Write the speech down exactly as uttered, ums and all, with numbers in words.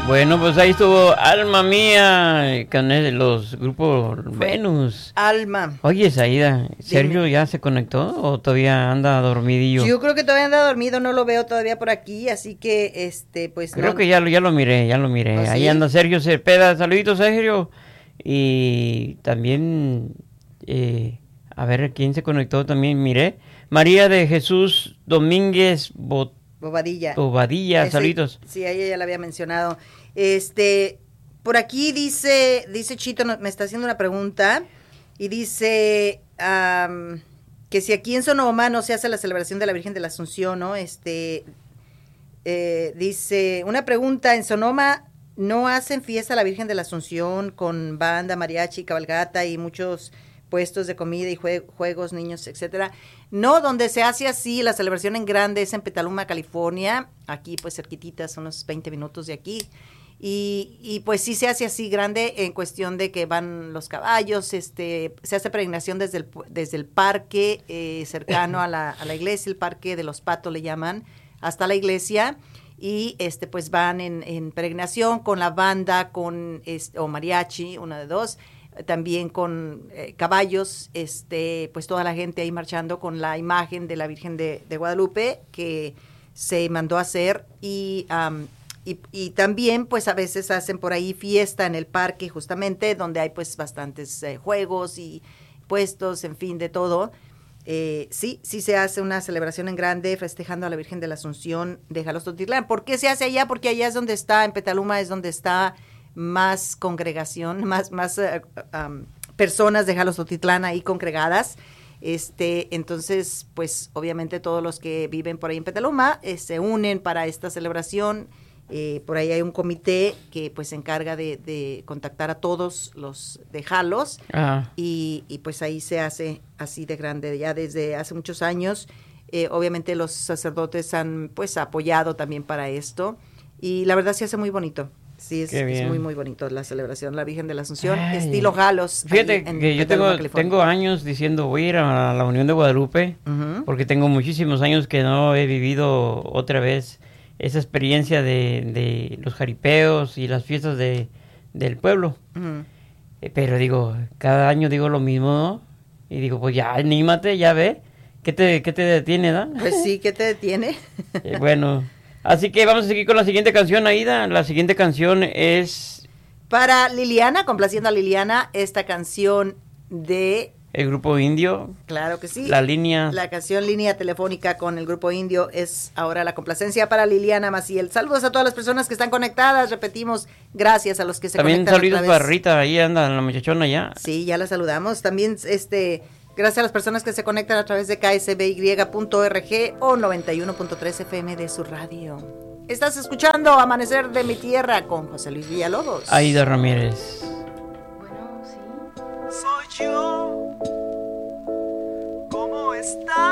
Bueno, pues ahí estuvo Alma Mía con los grupos Venus. Alma. Oye, Saída, ¿Sergio Dime. ya se conectó o todavía anda dormidillo? Yo creo que todavía anda dormido, no lo veo todavía por aquí, así que, este, pues... Creo no... que ya lo, ya lo miré, ya lo miré. ¿Oh, ahí sí? anda Sergio Cepeda, saluditos, Sergio. Y también, eh, a ver, ¿quién se conectó también? Miré. María de Jesús Domínguez Bot Bobadilla. Bobadilla, Ese, saluditos. Sí, a ella ya la había mencionado. Este, por aquí dice, dice Chito, me está haciendo una pregunta, y dice um, que si aquí en Sonoma no se hace la celebración de la Virgen de la Asunción, ¿no? Este, eh, dice, una pregunta, en Sonoma no hacen fiesta a la Virgen de la Asunción con banda, mariachi, cabalgata y muchos puestos de comida y jue- juegos, niños, etcétera. No, donde se hace así la celebración en grande es en Petaluma, California, aquí pues cerquititas, unos veinte minutos de aquí, y, y pues sí se hace así grande en cuestión de que van los caballos, este, se hace peregrinación desde el, desde el parque eh, cercano a la, a la iglesia, el parque de los Patos le llaman, hasta la iglesia, y este pues van en, en peregrinación con la banda, con este, o mariachi, una de dos, también con eh, caballos, este, pues toda la gente ahí marchando con la imagen de la Virgen de, de Guadalupe que se mandó a hacer y, um, y, y también pues a veces hacen por ahí fiesta en el parque justamente donde hay pues bastantes eh, juegos y puestos, en fin, de todo. Eh, sí, sí se hace una celebración en grande festejando a la Virgen de la Asunción de Jalostotitlán. ¿Por qué se hace allá? Porque allá es donde está, en Petaluma es donde está más congregación, más, más uh, um, personas de Jalostotitlán ahí congregadas. Este, entonces, pues obviamente todos los que viven por ahí en Petaluma eh, se unen para esta celebración. Eh, por ahí hay un comité que pues se encarga de, de contactar a todos los de Jalos y, y pues ahí se hace así de grande ya desde hace muchos años. Eh, obviamente los sacerdotes han pues apoyado también para esto y la verdad se hace muy bonito. Sí, es, es muy, muy bonito la celebración, la Virgen de la Asunción, Ay, estilo Jalos. Fíjate que yo tengo, tengo años diciendo, voy a ir a la Unión de Guadalupe, uh-huh. porque tengo muchísimos años que no he vivido otra vez esa experiencia de, de los jaripeos y las fiestas de, del pueblo. Uh-huh. Eh, pero digo, cada año digo lo mismo, ¿no? Y digo, pues ya, anímate, ya ve, ¿qué te, qué te detiene, da? Pues sí, ¿qué te detiene? eh, bueno... Así que vamos a seguir con la siguiente canción, Aida. La siguiente canción es... Para Liliana, complaciendo a Liliana, esta canción de... El Grupo Indio. Claro que sí. La línea... La canción Línea Telefónica con el Grupo Indio es ahora la complacencia para Liliana Maciel. Saludos a todas las personas que están conectadas. Repetimos, gracias a los que se También conectan. También saludos para Rita, ahí anda la muchachona ya. Sí, ya la saludamos. También, este... Gracias a las personas que se conectan a través de K S B Y punto org o noventa y uno punto tres F M de su radio. Estás escuchando Amanecer de mi Tierra con José Luis Villalobos. Aida Ramírez. Bueno, sí. Soy yo. ¿Cómo estás?